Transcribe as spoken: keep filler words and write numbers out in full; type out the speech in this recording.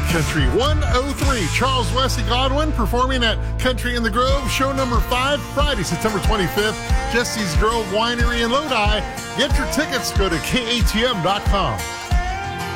Country one oh three. Charles Wesley Godwin performing at Country in the Grove, show number five, Friday, September twenty-fifth. Jesse's Grove Winery in Lodi. Get your tickets. Go to K A T M dot com.